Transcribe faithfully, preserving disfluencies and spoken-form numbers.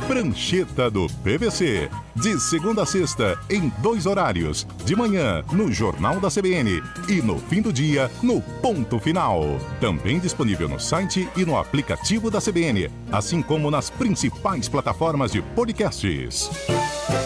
Prancheta do P V C. De segunda a sexta, em dois horários. De manhã, no Jornal da C B N. E no fim do dia, no Ponto Final. Também disponível no site e no aplicativo da C B N. Assim como nas principais plataformas de podcasts.